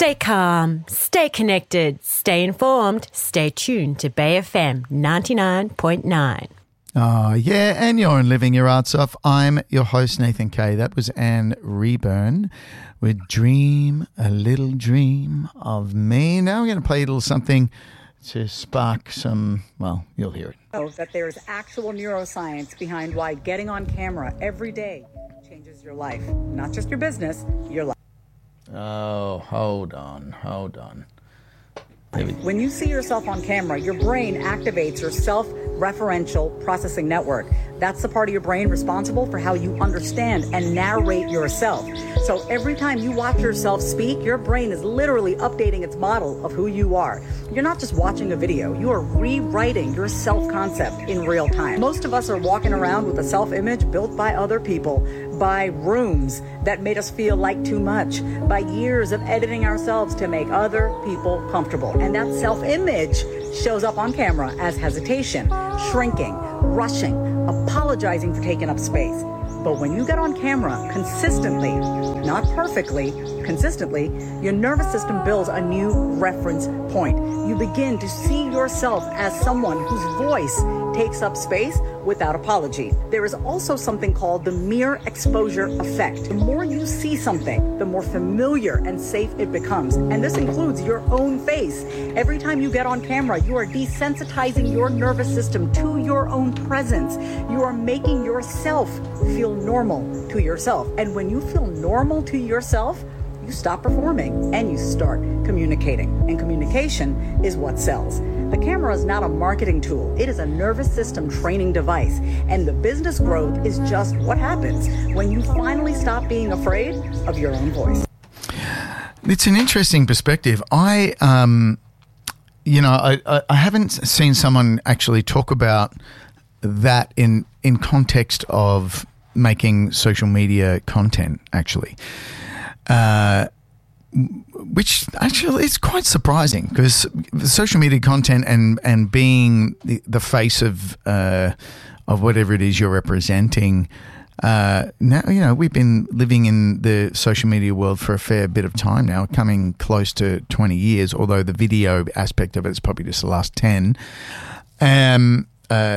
Stay calm, stay connected, stay informed, stay tuned to Bay FM 99.9. Oh, yeah, and you're on Living Your Arts Off. I'm your host, Nathan Kay. That was Anne Reburn with Dream, a Little Dream of Me. Now we're going to play a little something to spark some, well, you'll hear it. That there is actual neuroscience behind why getting on camera every day changes your life. Not just your business, your life. Oh, hold on. When you see yourself on camera, your brain activates your self-referential processing network. That's the part of your brain responsible for how you understand and narrate yourself. So every time you watch yourself speak, your brain is literally updating its model of who you are. You're not just watching a video, you are rewriting your self-concept in real time. Most of us are walking around with a self-image built by other people, by rooms that made us feel like too much, by years of editing ourselves to make other people comfortable. And that self-image shows up on camera as hesitation, shrinking, rushing, apologizing for taking up space. But when you get on camera consistently, not perfectly, consistently, your nervous system builds a new reference point. You begin to see yourself as someone whose voice takes up space without apology. There is also something called the mere exposure effect. The more you see something, the more familiar and safe it becomes. And this includes your own face. Every time you get on camera, you are desensitizing your nervous system to your own presence. You are making yourself feel normal to yourself. And when you feel normal to yourself, you stop performing and you start communicating. And communication is what sells. The camera is not a marketing tool. It is a nervous system training device. And the business growth is just what happens when you finally stop being afraid of your own voice. It's an interesting perspective. I haven't seen someone actually talk about that in context of making social media content, actually. Which actually is quite surprising, because social media content and being the face of whatever it is you're representing. Now, we've been living in the social media world for a fair bit of time now, coming close to 20 years, although the video aspect of it is probably just the last 10. When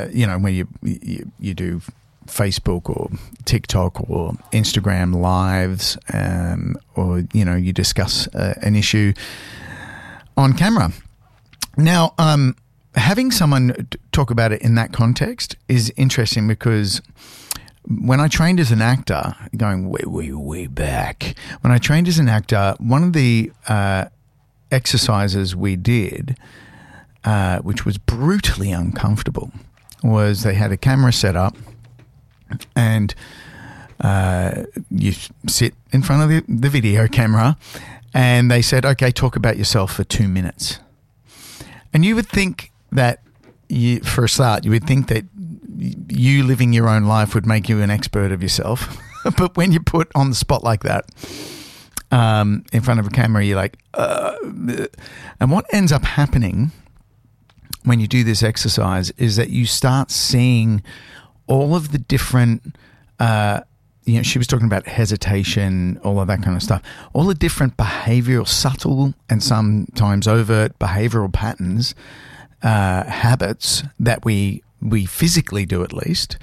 you do Facebook or TikTok or Instagram lives, or you discuss an issue on camera. Now, having someone talk about it in that context is interesting, because when I trained as an actor, going way back, when I trained as an actor, one of the exercises we did, which was brutally uncomfortable, was they had a camera set up, and you sit in front of the video camera, and they said, okay, talk about yourself for 2 minutes. And you would think that, for a start, you would think that you living your own life would make you an expert of yourself. But when you put on the spot like that, in front of a camera, you're like, and what ends up happening when you do this exercise is that you start seeing all of the different, she was talking about hesitation, all of that kind of stuff, all the different behavioral, subtle and sometimes overt behavioral patterns, habits that we physically do, at least,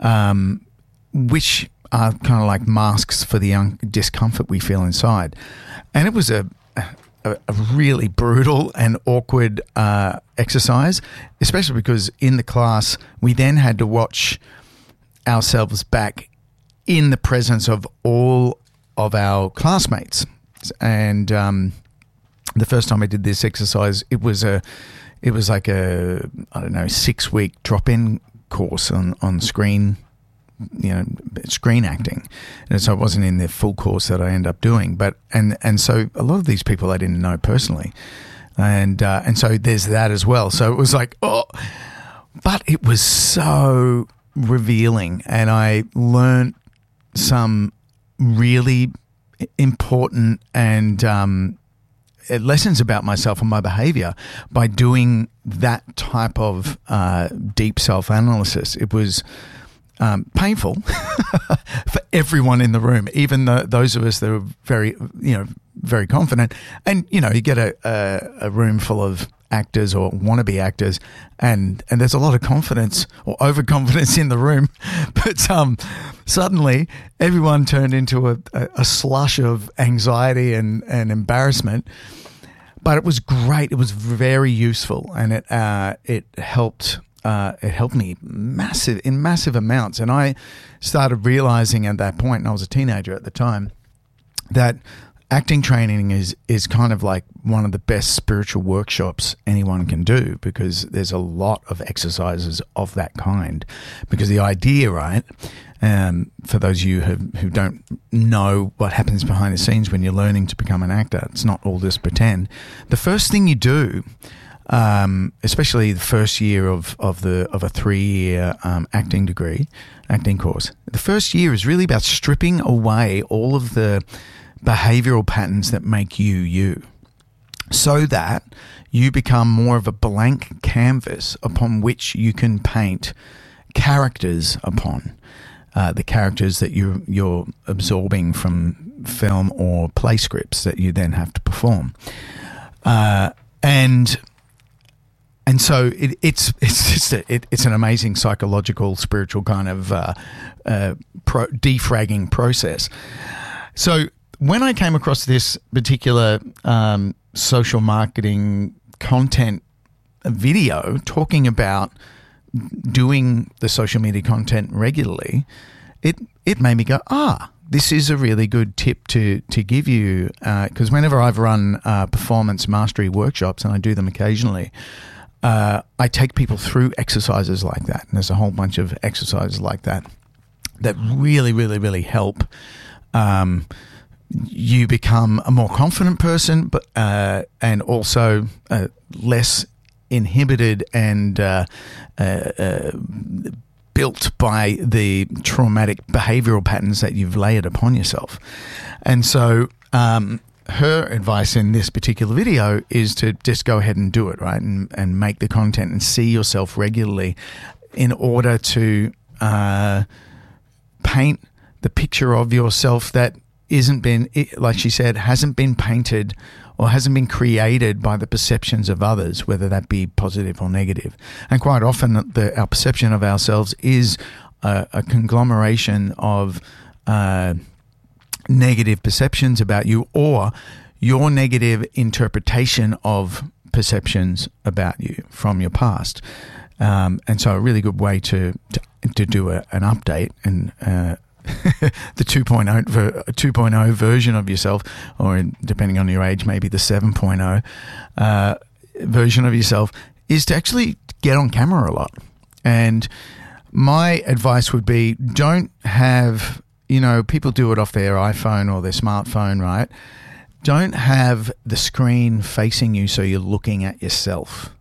which are kind of like masks for the discomfort we feel inside. And it was a really brutal and awkward exercise, especially because in the class we then had to watch ourselves back in the presence of all of our classmates. And the first time I did this exercise, it was like a 6-week drop-in course on screen, screen acting. And so I wasn't in the full course that I ended up doing, but and so a lot of these people I didn't know personally, and so there's that as well. So it was like, but it was so revealing, and I learned some really important and lessons about myself and my behavior by doing that type of deep self-analysis. It was painful for everyone in the room, even those of us that were very, very confident. And, you get a room full of actors or wannabe actors, and there's a lot of confidence or overconfidence in the room. But suddenly everyone turned into a slush of anxiety and embarrassment. But it was great. It was very useful, and it helped. It helped me in massive amounts. And I started realizing at that point, and I was a teenager at the time, that acting training is kind of like one of the best spiritual workshops anyone can do, because there's a lot of exercises of that kind. Because the idea, right, for those of you who don't know what happens behind the scenes when you're learning to become an actor, it's not all just pretend. The first thing you do, especially the first year of a 3-year acting course, the first year is really about stripping away all of the behavioral patterns that make you, so that you become more of a blank canvas upon which you can paint characters upon, the characters that you're absorbing from film or play scripts that you then have to perform, and so it's an amazing psychological, spiritual kind of defragging process. So when I came across this particular social marketing content video talking about doing the social media content regularly, it made me go, this is a really good tip to give you, because whenever I've run performance mastery workshops, and I do them occasionally, I take people through exercises like that. And there's a whole bunch of exercises like that really, really, really help you become a more confident person, but and also less inhibited and built by the traumatic behavioral patterns that you've layered upon yourself. And so her advice in this particular video is to just go ahead and do it, right? And make the content and see yourself regularly in order to paint the picture of yourself that hasn't been painted or hasn't been created by the perceptions of others, whether that be positive or negative. And quite often our perception of ourselves is a conglomeration of negative perceptions about you, or your negative interpretation of perceptions about you from your past. And so a really good way to do an update and the 2.0 version of yourself, or depending on your age, maybe the 7.0 version of yourself, is to actually get on camera a lot. And my advice would be, don't have, people do it off their iPhone or their smartphone, right? Don't have the screen facing you so you're looking at yourself.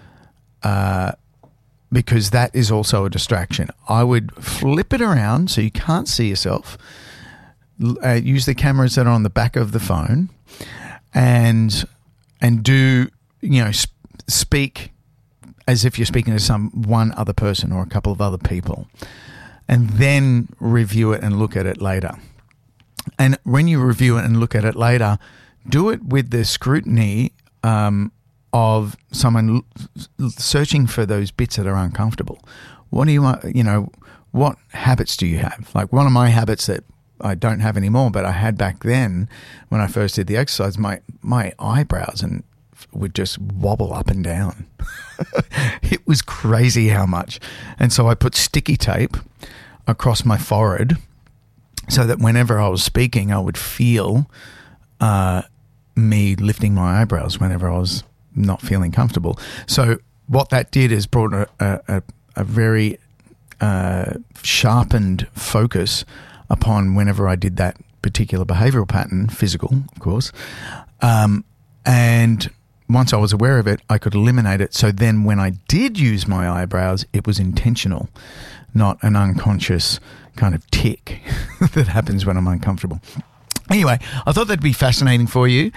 Because that is also a distraction. I would flip it around so you can't see yourself. Use the cameras that are on the back of the phone, and do speak as if you're speaking to one other person or a couple of other people, and then review it and look at it later. And when you review it and look at it later, do it with the scrutiny of someone searching for those bits that are uncomfortable. What do you want? What habits do you have? Like, one of my habits that I don't have anymore, but I had back then when I first did the exercise, my eyebrows would just wobble up and down. It was crazy how much. And so I put sticky tape across my forehead so that whenever I was speaking, I would feel me lifting my eyebrows whenever I was not feeling comfortable. So what that did is brought a very sharpened focus upon whenever I did that particular behavioral pattern, physical, of course. And once I was aware of it, I could eliminate it. So then when I did use my eyebrows, it was intentional, not an unconscious kind of tick that happens when I'm uncomfortable. Anyway, I thought that'd be fascinating for you.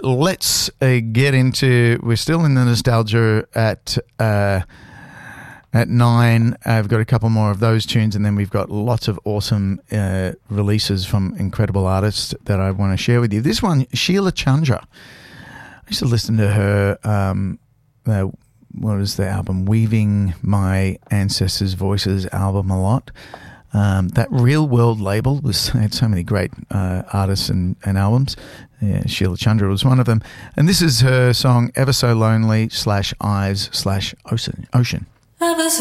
Let's get into, we're still in the nostalgia at At 9, I've got a couple more of those tunes, and then we've got lots of awesome releases from incredible artists that I want to share with you. This one, Sheila Chandra. I used to listen to her, what is the album? Weaving My Ancestors' Voices album a lot. That Real World label had so many great artists and albums. Yeah, Sheila Chandra was one of them. And this is her song, Ever So Lonely /Eyes/Ocean. Ever so